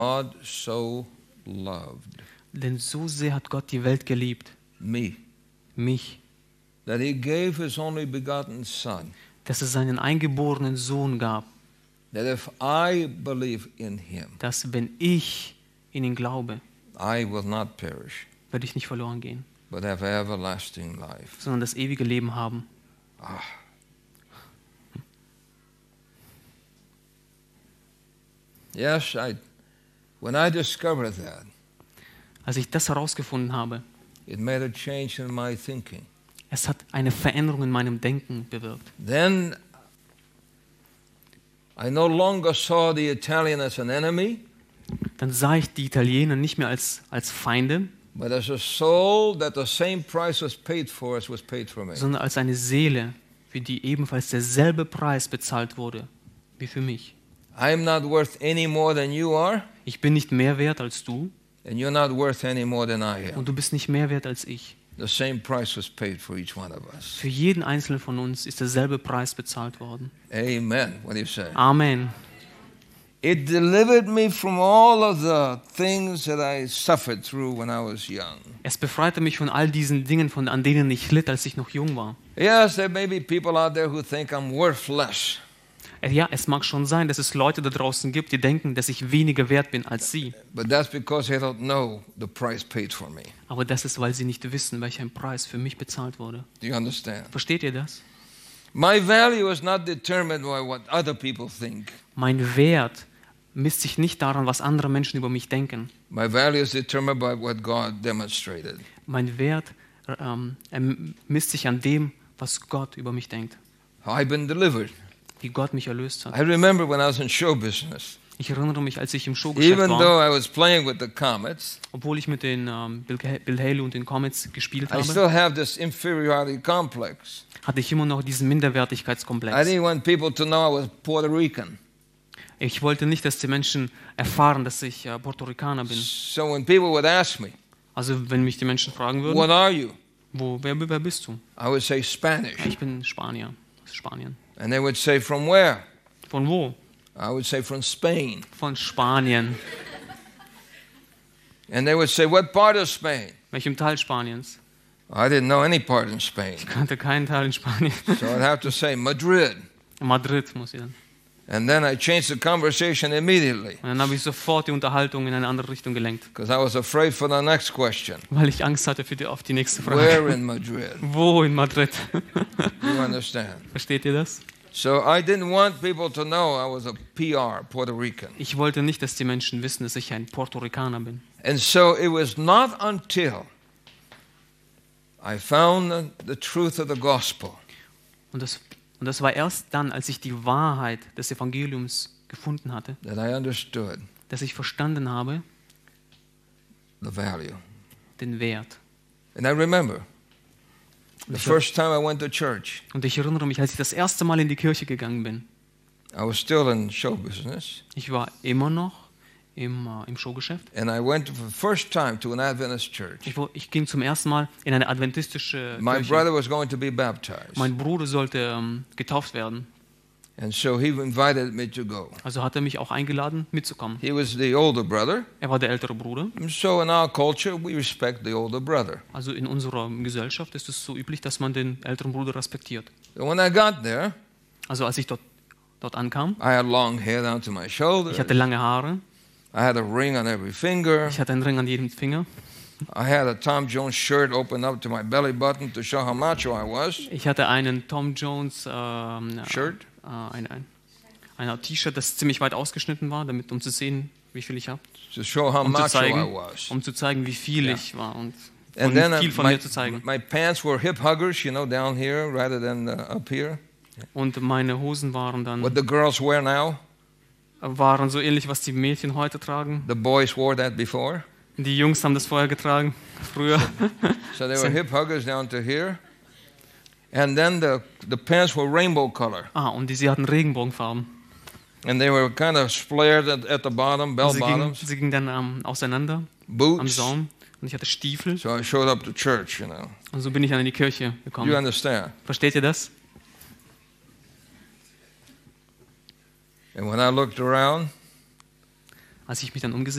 God so loved Denn so sehr hat Gott die Welt geliebt, me, mich, that he gave his only begotten Son, dass es seinen eingeborenen Sohn gab, that if I believe in him, dass wenn ich in ihn glaube, I will not perish, werde ich nicht verloren gehen, but have everlasting life. sondern das ewige Leben haben. Yes, when I discovered that, Als ich das herausgefunden habe, it made a change in my thinking. es hat eine Veränderung in meinem Denken bewirkt. Then I no longer saw the Italian as an enemy, Dann sah ich die Italiener nicht mehr als Feinde, but as a soul that the same price was paid for as was paid for me. sondern als eine Seele, für die ebenfalls derselbe Preis bezahlt wurde wie für mich. I'm not worth any more than you are, Ich bin nicht mehr wert als du and you're not worth any more than I am. und du bist nicht mehr wert als ich. The same price was paid for each one of us. Für jeden einzelnen von uns ist derselbe Preis bezahlt worden. Amen. What do you say? Amen. It delivered me from all of the things that I suffered through when I was young. Es befreite mich von all diesen Dingen, an denen ich litt, als ich noch jung war. Yes, there may be people out there who think I'm worth less. Ja, es mag schon sein, dass es Leute da draußen gibt, die denken, dass ich weniger wert bin als sie. But that's because they don't know the price paid for me. Aber das ist, weil sie nicht wissen, welcher Preis für mich bezahlt wurde. Do you understand? Versteht ihr das? My value is not determined by what other people think. Mein Wert misst sich nicht daran, was andere Menschen über mich denken. My value is determined by what God demonstrated. Mein Wert misst sich an dem, was Gott über mich denkt, How I've been delivered. wie Gott mich erlöst hat. I remember when I was in show business. Ich erinnere mich, als ich im Showgeschäft Even war, though I was playing with the Comets, obwohl ich mit den Bill Haley und den Comets gespielt I habe, still have this inferiority complex. hatte ich immer noch diesen I Minderwertigkeitskomplex. didn't want people to know I was Puerto Rican. Ich wollte nicht, dass die Menschen erfahren, dass ich Puerto Ricaner bin. So when people would ask me, Also wenn mich die Menschen fragen würden, what are you? wer bist du? I would say Spanish. Ich bin Spanier, aus Spanien. And they would say, from where? Von wo? I would say, from Spain. Von Spanien. And they would say, what part of Spain? Welchem Teil Spaniens? I didn't know any part in Spain. Ich kannte keinen Teil in Spanien. So I'd have to say Madrid. Madrid muss ich dann. And then I changed the conversation immediately Und dann habe ich sofort die Unterhaltung in eine andere Richtung gelenkt, because I was afraid for the next question. weil ich Angst hatte auf die nächste Frage. Where in Madrid? Wo in Madrid? You understand? Versteht ihr das? So I didn't want people to know I was a PR, Puerto Rican. Ich wollte nicht, dass die Menschen wissen, dass ich ein Puerto Ricaner bin. And so it was not until I found the truth of the gospel Und das war erst dann, als ich die Wahrheit des Evangeliums gefunden hatte, that I understood dass ich verstanden habe, the value. den Wert. And I remember the first time I went to church, Und ich erinnere mich, als ich das erste Mal in die Kirche gegangen bin. I was still in show business, Ich war immer noch im Showgeschäft. and I went for the first time to an Adventist church. Ich ging zum ersten Mal in eine adventistische My Kirche. brother was going to be baptized, Mein Bruder sollte getauft werden. and so he invited me to go. Also hat er mich auch eingeladen, mitzukommen. He was the older brother, Er war der ältere Bruder. and so in our culture we respect the older brother. Also in unserer Gesellschaft ist es so üblich, dass man den älteren Bruder respektiert. So when I got there, Also als ich dort ankam, I had long hair down to my shoulders. ich hatte lange Haare, I had a ring on every finger. ich hatte einen Ring an jedem Finger, I had a Tom Jones shirt open up to my belly button to show how macho I was. ich hatte einen Tom Jones Shirt. ein T-Shirt, das ziemlich weit ausgeschnitten war, um zu sehen, wie viel ich habe, To show how macho I was. um zu zeigen, wie viel ich war und And then viel von mir zu zeigen. my pants were hip huggers, you know, down here rather than up here. Und meine Hosen waren What the girls wear now, so ähnlich, was die Mädchen heute tragen. the boys wore that before. Die Jungs haben das vorher getragen, früher. So they were hip huggers down to here. And then the pants were rainbow color. Und sie hatten Regenbogenfarben. And they were kind of flared at the bottom, bell bottoms. Sie gingen dann auseinander am Boots. Saum. Und ich hatte Stiefel. So I showed up to church, you know. Und so bin ich dann in die Kirche You gekommen. understand? Versteht ihr das? And when I looked around, Als ich mich dann umgesehen